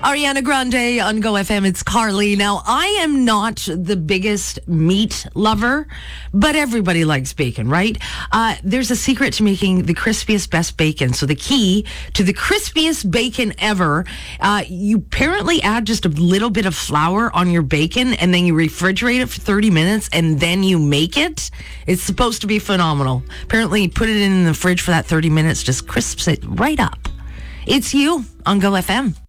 Ariana Grande on Go FM. It's Carly. Now, I am not the biggest meat lover, but everybody likes bacon, right? There's a secret to making the crispiest, best bacon. So the key to the crispiest bacon ever, you apparently add just a little bit of flour on your bacon and then you refrigerate it for 30 minutes and then you make it. It's supposed to be phenomenal. Apparently, you put it in the fridge for that 30 minutes, just crisps it right up. It's you on Go FM.